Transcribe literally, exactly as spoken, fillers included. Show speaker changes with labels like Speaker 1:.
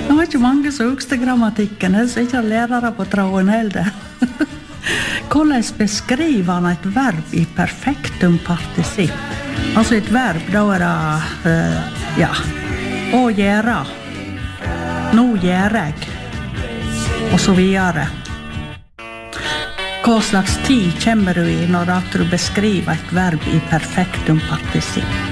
Speaker 1: Det var ikke mange som husker grammatikken, så ikke lærere på tråden heller. Hvordan beskriver han et verb i perfektum partisipp? Altså et verb, da er det, uh, ja, å gjøre. Nå gjør jeg. Og så videre. Hva slags tid kommer du i når du beskriver et verb i perfektum partisipp?